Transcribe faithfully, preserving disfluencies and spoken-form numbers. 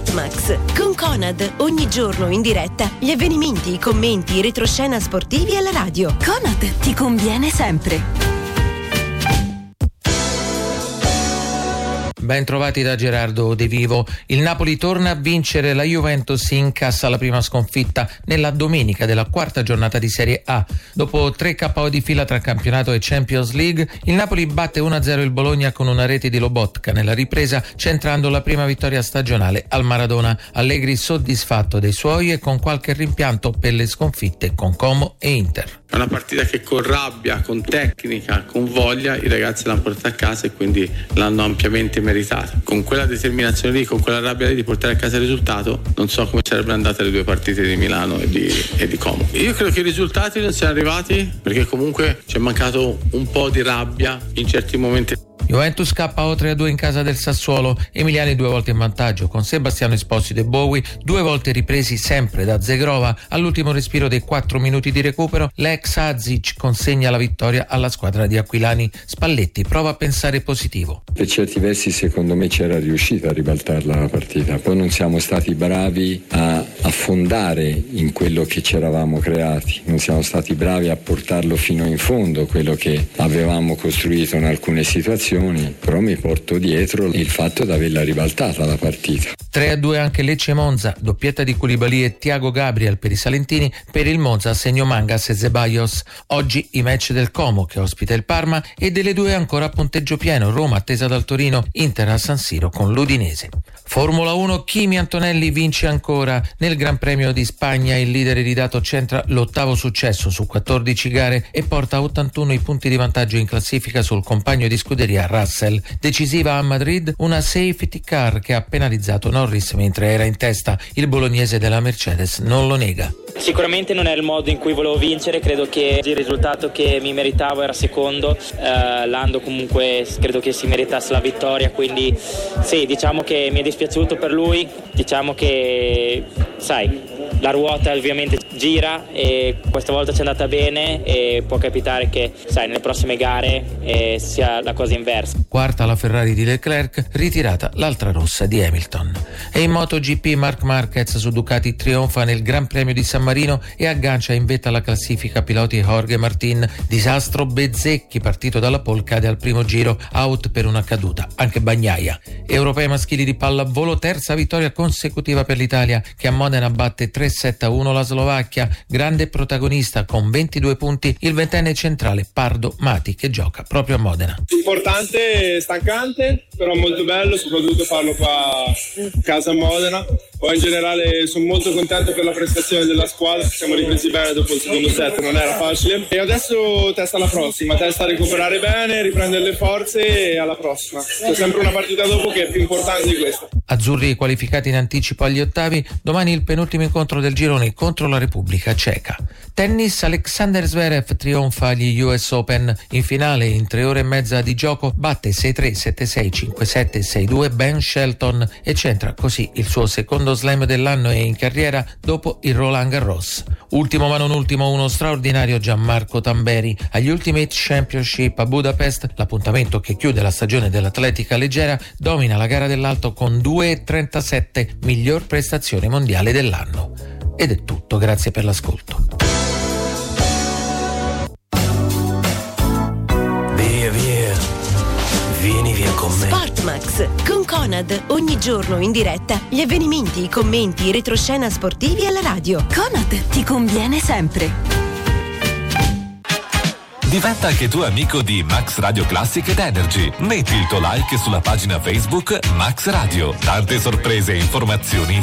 Sportmax con Conad, ogni giorno in diretta gli avvenimenti, i commenti, i retroscena sportivi alla radio. Conad ti conviene sempre. Ben trovati da Gerardo De Vivo. Il Napoli torna a vincere, la Juventus incassa la prima sconfitta nella domenica della quarta giornata di Serie A. Dopo tre K O di fila tra campionato e Champions League, il Napoli batte uno a zero il Bologna con una rete di Lobotka nella ripresa, centrando la prima vittoria stagionale al Maradona. Allegri soddisfatto dei suoi e con qualche rimpianto per le sconfitte con Como e Inter. È una partita che con rabbia, con tecnica, con voglia i ragazzi l'hanno portata a casa e quindi l'hanno ampiamente meritata. Con quella determinazione lì, con quella rabbia lì di portare a casa il risultato, non so come sarebbero andate le due partite di Milano e di, e di Como. Io credo che i risultati non siano arrivati perché comunque ci è mancato un po' di rabbia in certi momenti. Juventus K O tre a due in casa del Sassuolo, Emiliani due volte in vantaggio con Sebastiano Esposito e Bowie, due volte ripresi sempre da Zegrova. All'ultimo respiro dei quattro minuti di recupero l'ex Azic consegna la vittoria alla squadra di Aquilani. Spalletti prova a pensare positivo. Per certi versi secondo me c'era riuscita a ribaltarla la partita, poi non siamo stati bravi a affondare in quello che ci eravamo creati, non siamo stati bravi a portarlo fino in fondo quello che avevamo costruito in alcune situazioni, però mi porto dietro il fatto di averla ribaltata la partita. tre a due anche Lecce Monza, doppietta di Koulibaly e Thiago Gabriel per i salentini. Per il Monza segno Mangas e Zeballos. Oggi i match del Como che ospita il Parma e delle due ancora a punteggio pieno, Roma attesa dal Torino, Inter a San Siro con l'Udinese. Formula uno, Kimi Antonelli vince ancora. Nel Gran Premio di Spagna il leader iridato centra l'ottavo successo su quattordici gare e porta a ottantuno i punti di vantaggio in classifica sul compagno di scuderia Russell. Decisiva a Madrid una safety car che ha penalizzato Norris mentre era in testa. Il bolognese della Mercedes non lo nega. Sicuramente non è il modo in cui volevo vincere, credo che il risultato che mi meritavo era secondo, eh, Lando comunque credo che si meritasse la vittoria, quindi sì, diciamo che mi è dispiaciuto per lui, diciamo che sai, la ruota ovviamente gira e questa volta ci è andata bene e può capitare che sai nelle prossime gare eh, sia la cosa inversa. Quarta la Ferrari di Leclerc, ritirata l'altra rossa di Hamilton. E in MotoGP Marc Marquez su Ducati trionfa nel Gran Premio di San Marino e aggancia in vetta alla classifica piloti Jorge Martin. Disastro Bezzecchi, partito dalla pole, cade al primo giro, out per una caduta, anche Bagnaia. Europei maschili di pallavolo, terza vittoria consecutiva per l'Italia che a Modena batte tre sette a uno la Slovacchia. Grande protagonista con ventidue punti il ventenne centrale Pardo Mati che gioca proprio a Modena. Importante, stancante, però molto bello, soprattutto farlo qua a casa a Modena. Poi in generale sono molto contento per la prestazione della squadra, ci siamo ripresi bene dopo il secondo set, non era facile. E adesso testa alla prossima, testa a recuperare bene, riprendere le forze e alla prossima. C'è sempre una partita dopo che è più importante di questa. Azzurri qualificati in anticipo agli ottavi, domani il penultimo incontro del girone contro la Repubblica Ceca. Tennis, Alexander Zverev trionfa agli U S Open. In finale, in tre ore e mezza di gioco, batte sei tre, sette sei, cinque sette, sei due Ben Shelton e centra così il suo secondo slam dell'anno e in carriera dopo il Roland Garros. Ultimo ma non ultimo, uno straordinario Gianmarco Tamberi. Agli Ultimate Championship a Budapest, l'appuntamento che chiude la stagione dell'atletica leggera, domina la gara dell'alto con due e trentasette, miglior prestazione mondiale dell'anno. Ed è tutto, grazie per l'ascolto. Via via, vieni via con me. Sportmax con Conad, ogni giorno in diretta gli avvenimenti, i commenti, i retroscena sportivi alla radio. Conad ti conviene sempre. Diventa anche tu amico di Max Radio Classic ed Energy. Metti il tuo like sulla pagina Facebook Max Radio. Tante sorprese e informazioni